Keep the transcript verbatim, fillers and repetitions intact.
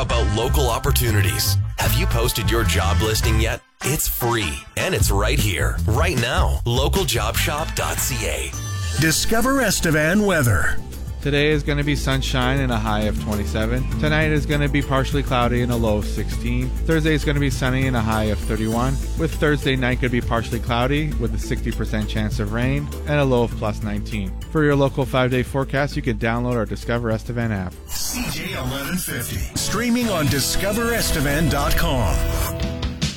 about local opportunities. Have you posted your job listing yet? It's free, and it's right here, right now. local job shop dot c a. Discover Estevan weather. Today is going to be sunshine and a high of twenty-seven. Tonight is going to be partially cloudy and a low of sixteen. Thursday is going to be sunny and a high of thirty-one. With Thursday night going to be partially cloudy with a sixty percent chance of rain and a low of plus nineteen. For your local five-day forecast, you can download our Discover Estevan app. C J eleven fifty. Streaming on discover estevan dot com.